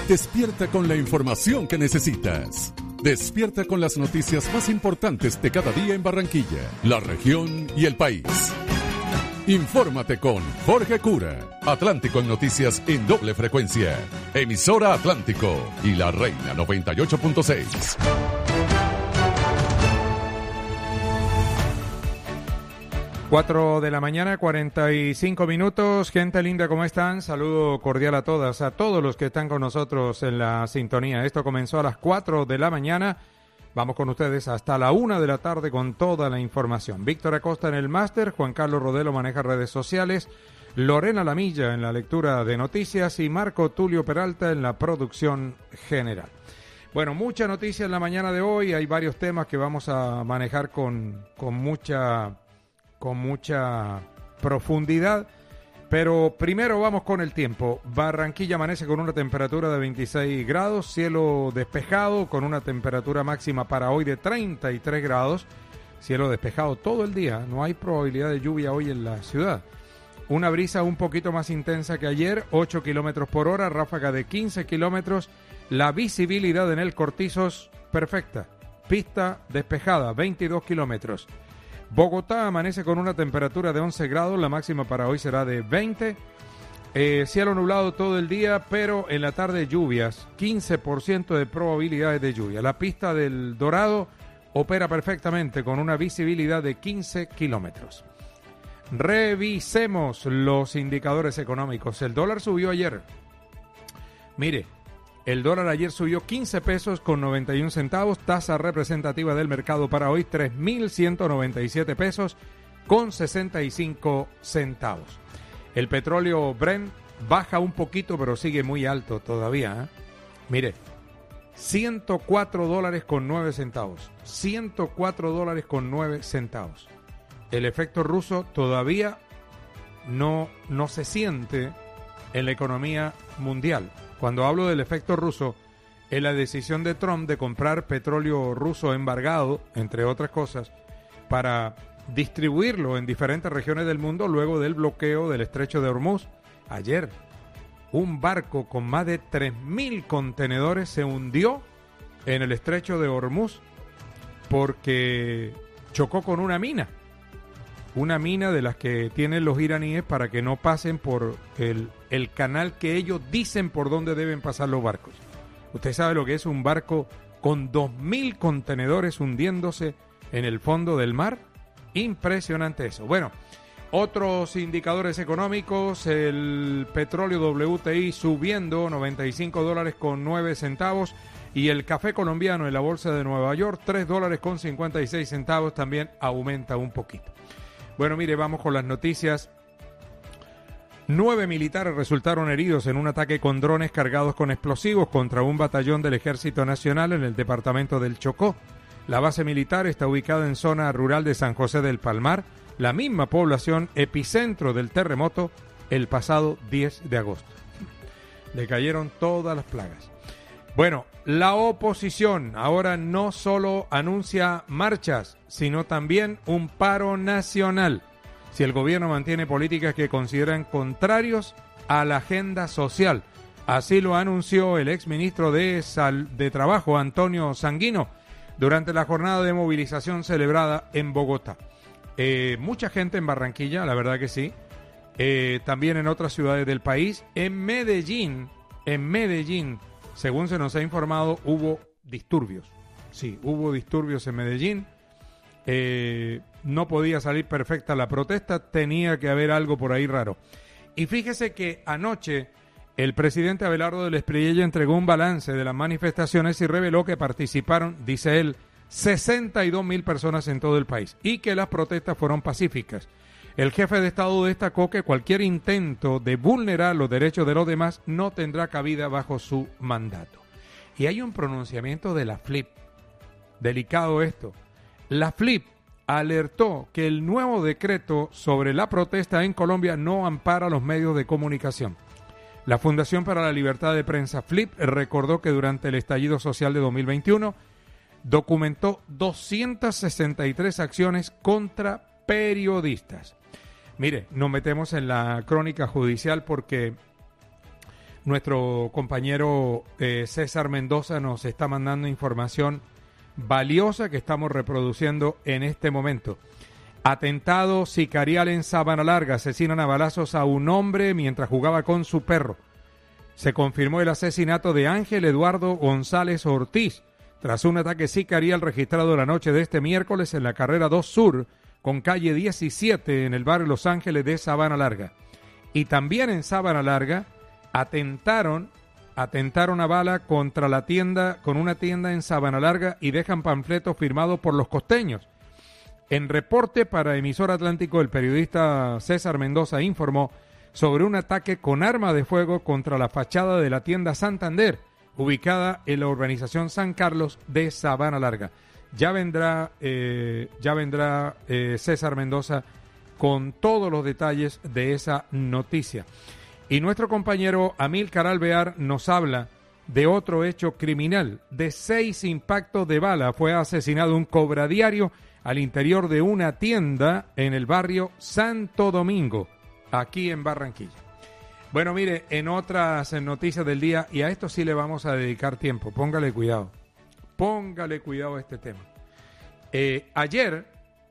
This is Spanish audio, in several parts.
Despierta con la información que necesitas. Despierta con las noticias más importantes de cada día en Barranquilla, la región y el país. Infórmate con Jorge Cura. Atlántico en noticias en doble frecuencia. Emisora Atlántico y La Reina 98.6. Cuatro de la mañana, 45 minutos. Gente linda, ¿cómo están? Saludo cordial a todas, a todos los que están con nosotros en la sintonía. Esto comenzó a las 4 de la mañana. Vamos con ustedes hasta la 1 de la tarde con toda la información. Víctor Acosta en el máster, Juan Carlos Rodelo maneja redes sociales, Lorena Lamilla en la lectura de noticias y Marco Tulio Peralta en la producción general. Bueno, mucha noticia en la mañana de hoy. Hay varios temas que vamos a manejar con mucha profundidad, pero primero vamos con el tiempo. Barranquilla amanece con una temperatura de 26 grados, cielo despejado con una temperatura máxima para hoy de 33 grados, cielo despejado todo el día, no hay probabilidad de lluvia hoy en la ciudad. Una brisa un poquito más intensa que ayer, 8 kilómetros por hora, ráfaga de 15 kilómetros, la visibilidad en el Cortizos perfecta, pista despejada, 22 kilómetros. Bogotá amanece con una temperatura de 11 grados, la máxima para hoy será de 20. Cielo nublado todo el día, pero en la tarde lluvias, 15% de probabilidades de lluvia. La pista del Dorado opera perfectamente con una visibilidad de 15 kilómetros. Revisemos los indicadores económicos. El dólar subió ayer. Mire, el dólar ayer subió 15 pesos con 91 centavos, tasa representativa del mercado para hoy 3.197 pesos con 65 centavos. El petróleo Brent baja un poquito, pero sigue muy alto todavía, ¿eh? Mire, $104 con 9 centavos, $104 con 9 centavos. El efecto ruso todavía no se siente en la economía mundial. Cuando hablo del efecto ruso, es la decisión de Trump de comprar petróleo ruso embargado, entre otras cosas, para distribuirlo en diferentes regiones del mundo luego del bloqueo del estrecho de Hormuz. Ayer, un barco con más de 3.000 contenedores se hundió en el estrecho de Hormuz porque chocó con una mina de las que tienen los iraníes para que no pasen por el canal que ellos dicen por donde deben pasar los barcos. Usted sabe lo que es un barco con 2.000 contenedores hundiéndose en el fondo del mar. Impresionante eso. Bueno, otros indicadores económicos, el petróleo WTI subiendo $95 con 9 centavos y el café colombiano en la bolsa de Nueva York $3 con 56 centavos también aumenta un poquito. Bueno, mire, vamos con las noticias. 9 militares resultaron heridos en un ataque con drones cargados con explosivos contra un batallón del Ejército Nacional en el departamento del Chocó. La base militar está ubicada en zona rural de San José del Palmar, la misma población epicentro del terremoto el pasado 10 de agosto. Le cayeron todas las plagas. Bueno, la oposición ahora no solo anuncia marchas, sino también un paro nacional, si el gobierno mantiene políticas que consideran contrarios a la agenda social. Así lo anunció el exministro de Trabajo, Antonio Sanguino, durante la jornada de movilización celebrada en Bogotá. Mucha gente en Barranquilla, la verdad que sí, también en otras ciudades del país. En Medellín, según se nos ha informado, hubo disturbios. Sí, hubo disturbios en Medellín. No podía salir perfecta la protesta, tenía que haber algo por ahí raro. Y fíjese que anoche el presidente Abelardo del Espriella entregó un balance de las manifestaciones y reveló que participaron, dice él, 62.000 personas en todo el país y que las protestas fueron pacíficas. El jefe de Estado destacó que cualquier intento de vulnerar los derechos de los demás no tendrá cabida bajo su mandato. Y hay un pronunciamiento de la FLIP. Delicado esto. La FLIP alertó que el nuevo decreto sobre la protesta en Colombia no ampara a los medios de comunicación. La Fundación para la Libertad de Prensa, FLIP, recordó que durante el estallido social de 2021 documentó 263 acciones contra periodistas. Mire, nos metemos en la crónica judicial porque Nuestro compañero César Mendoza nos está mandando información valiosa que estamos reproduciendo en este momento. Atentado sicarial en Sabana Larga. Asesinan a balazos a un hombre mientras jugaba con su perro. Se confirmó el asesinato de Ángel Eduardo González Ortiz tras un ataque sicarial registrado la noche de este miércoles en la carrera 2 Sur con calle 17 en el barrio Los Ángeles de Sabana Larga. Y también en Sabana Larga atentaron a bala contra una tienda en Sabana Larga y dejan panfletos firmados por los costeños. En reporte para Emisor Atlántico, el periodista César Mendoza informó sobre un ataque con arma de fuego contra la fachada de la tienda Santander, ubicada en la urbanización San Carlos de Sabana Larga. Ya vendrá César Mendoza con todos los detalles de esa noticia. Y nuestro compañero Amílcar Alvear nos habla de otro hecho criminal. De 6 impactos de bala fue asesinado un cobradiario al interior de una tienda en el barrio Santo Domingo, aquí en Barranquilla. Bueno, mire, en otras noticias del día, y a esto sí le vamos a dedicar tiempo, póngale cuidado a este tema. Ayer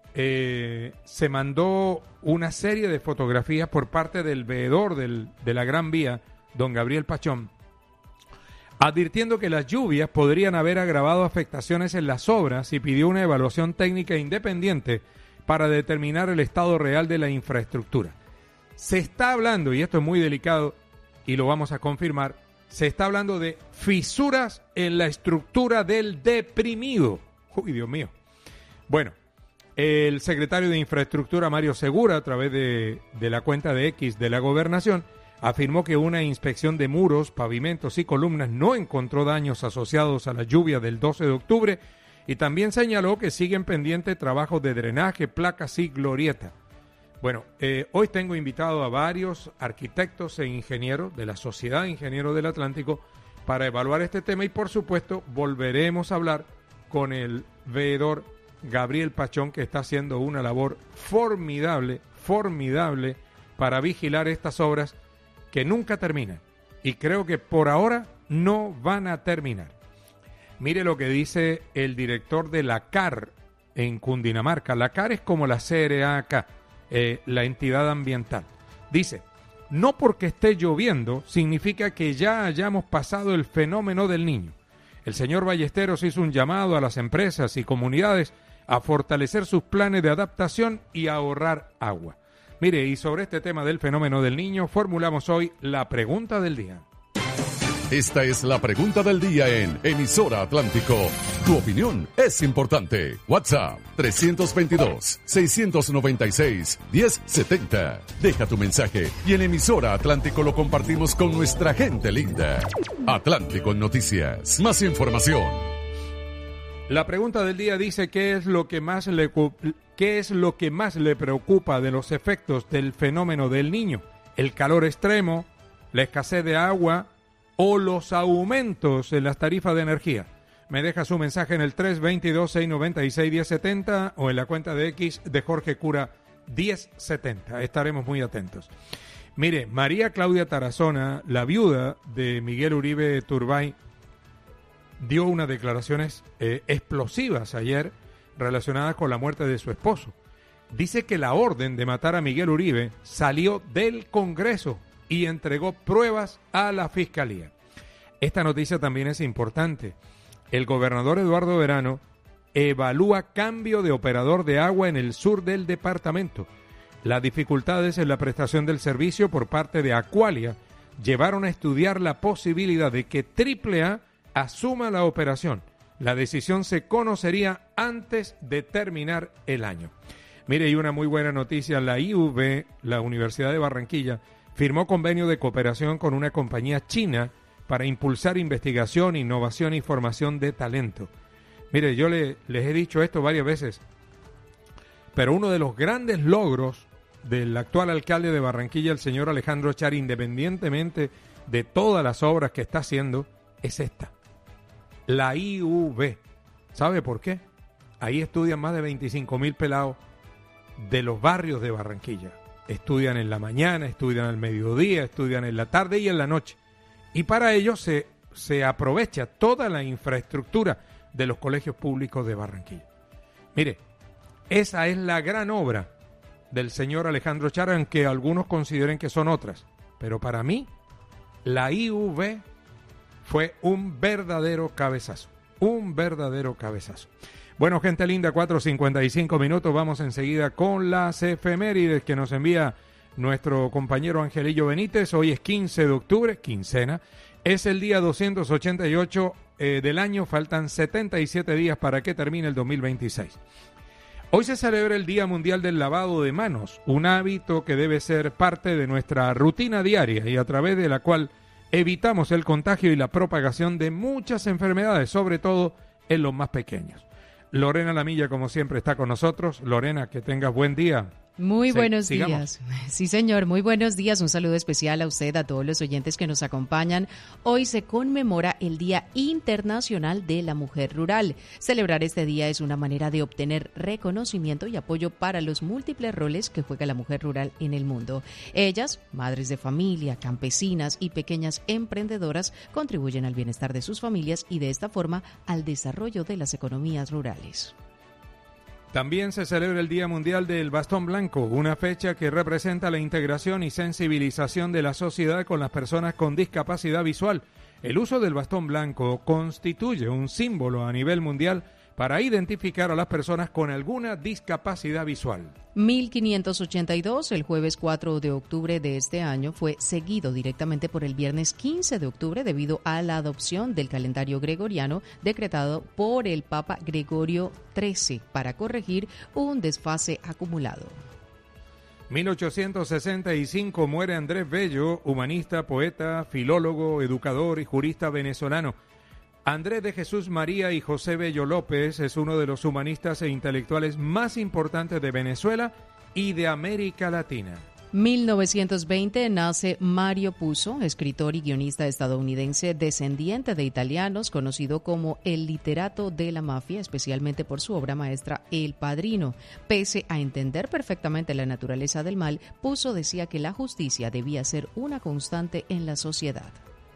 se mandó una serie de fotografías por parte del veedor de la Gran Vía, don Gabriel Pachón, advirtiendo que las lluvias podrían haber agravado afectaciones en las obras y pidió una evaluación técnica independiente para determinar el estado real de la infraestructura. Se está hablando, y esto es muy delicado y lo vamos a confirmar, se está hablando de fisuras en la estructura del deprimido. Uy, Dios mío. Bueno, el secretario de Infraestructura, Mario Segura, a través de la cuenta de X de la Gobernación, afirmó que una inspección de muros, pavimentos y columnas no encontró daños asociados a la lluvia del 12 de octubre y también señaló que siguen pendientes trabajos de drenaje, placas y glorieta. Bueno, hoy tengo invitado a varios arquitectos e ingenieros de la Sociedad de Ingenieros del Atlántico para evaluar este tema y, por supuesto, volveremos a hablar con el veedor Gabriel Pachón, que está haciendo una labor formidable para vigilar estas obras que nunca terminan y creo que por ahora no van a terminar. Mire lo que dice el director de la CAR en Cundinamarca. La CAR es como la CRA acá, la entidad ambiental. Dice, no porque esté lloviendo significa que ya hayamos pasado el fenómeno del Niño. El señor Ballesteros hizo un llamado a las empresas y comunidades a fortalecer sus planes de adaptación y a ahorrar agua. Mire, y sobre este tema del fenómeno del Niño, formulamos hoy la pregunta del día. Esta es la pregunta del día en Emisora Atlántico. Tu opinión es importante. WhatsApp 322-696-1070. Deja tu mensaje y en Emisora Atlántico lo compartimos con nuestra gente linda. Atlántico en Noticias. Más información. La pregunta del día dice ¿qué es lo que más le preocupa de los efectos del fenómeno del Niño? ¿El calor extremo, la escasez de agua o los aumentos en las tarifas de energía? Me deja su mensaje en el 322-696-1070 o en la cuenta de X de Jorge Cura 1070. Estaremos muy atentos. Mire, María Claudia Tarazona, la viuda de Miguel Uribe Turbay, dio unas declaraciones explosivas ayer relacionadas con la muerte de su esposo. Dice que la orden de matar a Miguel Uribe salió del Congreso y entregó pruebas a la Fiscalía. Esta noticia también es importante. El gobernador Eduardo Verano evalúa cambio de operador de agua en el sur del departamento. Las dificultades en la prestación del servicio por parte de Acualia llevaron a estudiar la posibilidad de que AAA asuma la operación. La decisión se conocería antes de terminar el año. Mire, y una muy buena noticia, la IUB, la Universidad de Barranquilla, firmó convenio de cooperación con una compañía china para impulsar investigación, innovación y formación de talento. Mire, yo les he dicho esto varias veces, pero uno de los grandes logros del actual alcalde de Barranquilla, el señor Alejandro Char, independientemente de todas las obras que está haciendo, es esta. La IUB. ¿Sabe por qué? Ahí estudian más de 25,000 pelados de los barrios de Barranquilla. Estudian en la mañana, estudian al mediodía, estudian en la tarde y en la noche. Y para ello se aprovecha toda la infraestructura de los colegios públicos de Barranquilla. Mire, esa es la gran obra del señor Alejandro Char, aunque algunos consideren que son otras. Pero para mí, la IUV fue un verdadero cabezazo. Un verdadero cabezazo. Bueno, gente linda, 4:55 minutos. Vamos enseguida con las efemérides que nos envía nuestro compañero Angelillo Benítez. Hoy es 15 de octubre, quincena. Es el día 288 del año. Faltan 77 días para que termine el 2026. Hoy se celebra el Día Mundial del Lavado de Manos, un hábito que debe ser parte de nuestra rutina diaria y a través de la cual evitamos el contagio y la propagación de muchas enfermedades, sobre todo en los más pequeños. Lorena Lamilla, como siempre, está con nosotros. Lorena, que tengas buen día. Muy buenos días. Sí, señor, muy buenos días. Un saludo especial a usted, a todos los oyentes que nos acompañan. Hoy se conmemora el Día Internacional de la Mujer Rural. Celebrar este día es una manera de obtener reconocimiento y apoyo para los múltiples roles que juega la mujer rural en el mundo. Ellas, madres de familia, campesinas y pequeñas emprendedoras, contribuyen al bienestar de sus familias y de esta forma al desarrollo de las economías rurales. También se celebra el Día Mundial del Bastón Blanco, una fecha que representa la integración y sensibilización de la sociedad con las personas con discapacidad visual. El uso del bastón blanco constituye un símbolo a nivel mundial para identificar a las personas con alguna discapacidad visual. 1582, el jueves 4 de octubre de este año, fue seguido directamente por el viernes 15 de octubre debido a la adopción del calendario gregoriano decretado por el Papa Gregorio XIII para corregir un desfase acumulado. 1865 muere Andrés Bello, humanista, poeta, filólogo, educador y jurista venezolano. Andrés de Jesús María y José Bello López es uno de los humanistas e intelectuales más importantes de Venezuela y de América Latina. 1920 nace Mario Puzo, escritor y guionista estadounidense descendiente de italianos, conocido como el literato de la mafia, especialmente por su obra maestra El Padrino. Pese a entender perfectamente la naturaleza del mal, Puzo decía que la justicia debía ser una constante en la sociedad.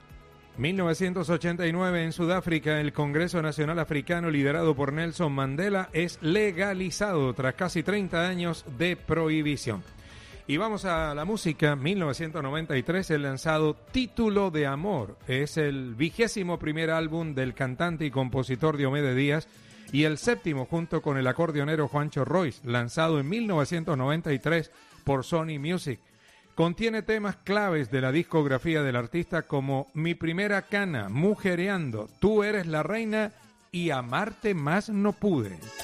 1989 en Sudáfrica, el Congreso Nacional Africano liderado por Nelson Mandela es legalizado tras casi 30 años de prohibición. Y vamos a la música. 1993 el lanzado Título de Amor. Es el 21º álbum del cantante y compositor Diomedes Díaz y el 7º junto con el acordeonero Juancho Royce, lanzado en 1993 por Sony Music. Contiene temas claves de la discografía del artista como Mi Primera Cana, Mujereando, Tú Eres la Reina y Amarte Más No Pude.